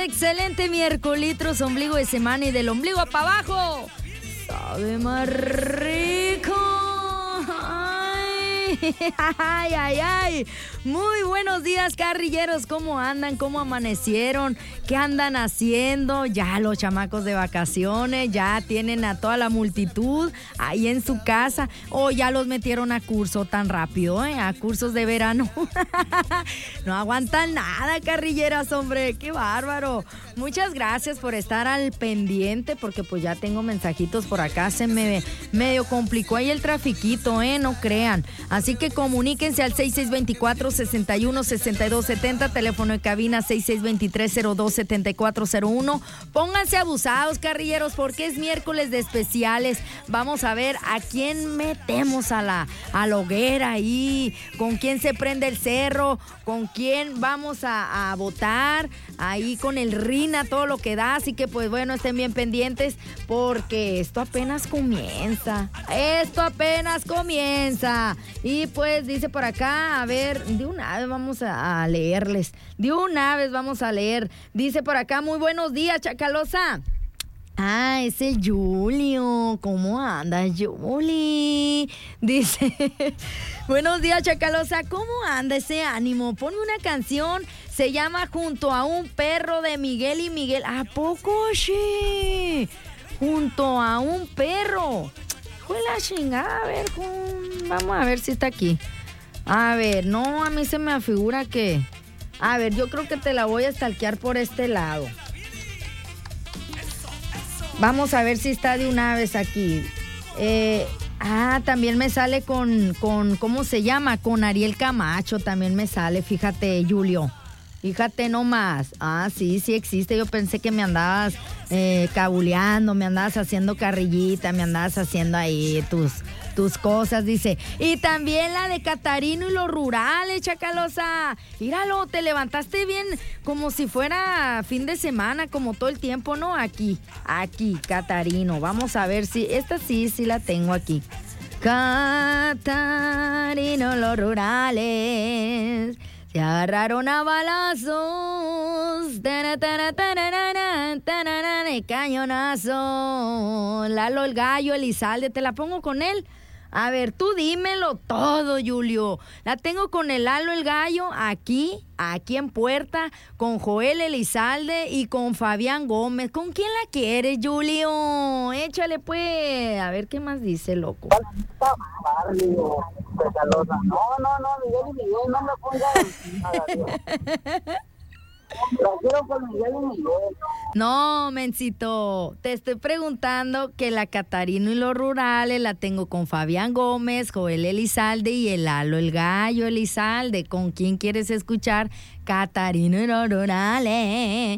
excelente miércoles, ombligo de semana y del ombligo para abajo. Sabe más rico. Ay, ay, ay. Muy buenos días, carrilleros. ¿Cómo andan? ¿Cómo amanecieron? ¿Qué andan haciendo? Ya los chamacos de vacaciones, ya tienen a toda la multitud ahí en su casa. O ya los metieron a curso tan rápido, a cursos de verano. No aguantan nada, carrilleras, hombre. Qué bárbaro. Muchas gracias por estar al pendiente, porque pues ya tengo mensajitos por acá. Se me medio complicó ahí el trafiquito, no crean. Así que comuníquense al 6624-616270, teléfono de cabina 6623-027401. Pónganse abusados, carrilleros, porque es miércoles de especiales. Vamos a ver a quién metemos a la hoguera ahí, con quién se prende el cerro, con quién vamos a votar, ahí con el RINA, todo lo que da. Así que pues bueno, estén bien pendientes, porque esto apenas comienza. Y pues dice por acá, a ver, de una vez vamos a leerles. Dice por acá, muy buenos días, Chacalosa. Ah, es el Julio. ¿Cómo andas, Juli? Dice, buenos días, Chacalosa. ¿Cómo anda ese ánimo? Ponme una canción, se llama Junto a un perro, de Miguel y Miguel. ¿A poco, sí? Junto a un perro. Fue la chingada, a ver, vamos a ver si está aquí. A ver, no, a mí se me afigura que... A ver, yo creo que te la voy a stalkear por este lado. Vamos a ver si está de una vez aquí. También me sale con ¿cómo se llama? Con Ariel Camacho también me sale, fíjate, Julio. Fíjate nomás. Sí existe. Yo pensé que me andabas cabuleando, me andabas haciendo carrillita, me andabas haciendo ahí tus cosas, dice. Y también la de Catarino y los rurales, Chacalosa. Míralo, te levantaste bien como si fuera fin de semana, como todo el tiempo, ¿no? Aquí, Catarino. Vamos a ver si, esta sí la tengo aquí. Catarino, los rurales se agarraron a balazos, de cañonazo. Lalo el Gallo, Elizalde, ¿te la pongo con él? A ver, tú dímelo todo, Julio. La tengo con el Lalo el Gallo aquí en Puerta, con Joel Elizalde y con Fabián Gómez. ¿Con quién la quieres, Julio? Échale pues, a ver qué más dice, loco. No, Miguel y Miguel, no me pongas. La quiero con Miguel y Miguel. No, mencito, te estoy preguntando que la Catarino y los rurales la tengo con Fabián Gómez, Joel Elizalde y el Lalo el Gallo Elizalde. ¿Con quién quieres escuchar? Catarino y los rurales.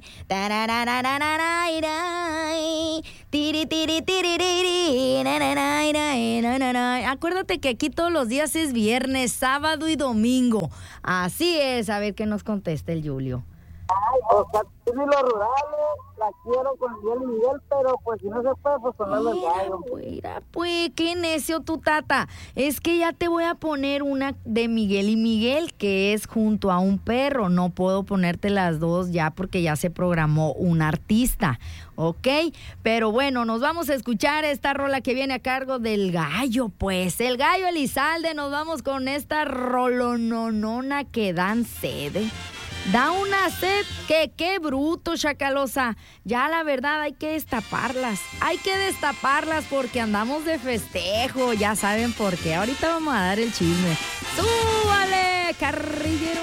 Acuérdate que aquí todos los días es viernes, sábado y domingo. Así es, a ver qué nos contesta el Julio. Los Catarino y los rurales, la quiero con Miguel y Miguel, pero pues si no se puede, pues ponerle el gallo. Mira, pues, qué necio tu tata. Es que ya te voy a poner una de Miguel y Miguel, que es Junto a un perro. No puedo ponerte las dos ya porque ya se programó un artista, ¿ok? Pero bueno, nos vamos a escuchar esta rola que viene a cargo del Gallo, pues. El Gallo Elizalde, nos vamos con esta rolononona que dan sede. Da una sed que qué bruto, Chacalosa. Ya la verdad hay que destaparlas porque andamos de festejo. Ya saben por qué. Ahorita vamos a dar el chisme. ¡Súbale, carrillero!